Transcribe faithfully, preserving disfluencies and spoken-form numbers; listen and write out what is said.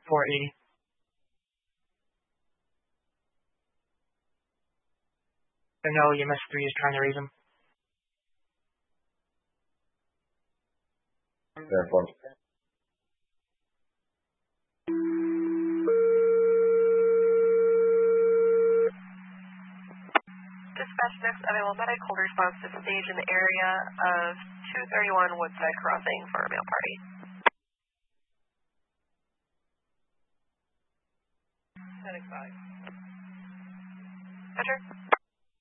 four eighty. I know E M S three is trying to raise him. Therefore. Dispatch, next available medic, hold response to stage in the area of two thirty-one Woodside Crossing for a mail party. Medic five. Enter.